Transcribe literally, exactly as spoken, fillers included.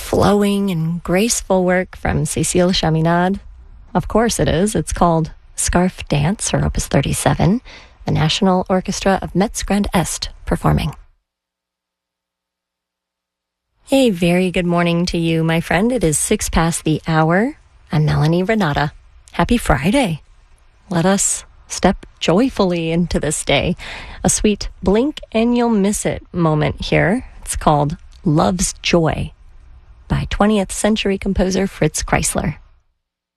flowing and graceful work from Cécile Chaminade. Of course it is. It's called Scarf Dance, or Opus thirty-seven, the National Orchestra of Metz Grand Est performing. A very good morning to you, my friend. It is six past the hour. I'm Melanie Renata. Happy Friday. Let us step joyfully into this day. A sweet blink and you'll miss it moment here. It's called Love's Joy by twentieth century composer Fritz Kreisler.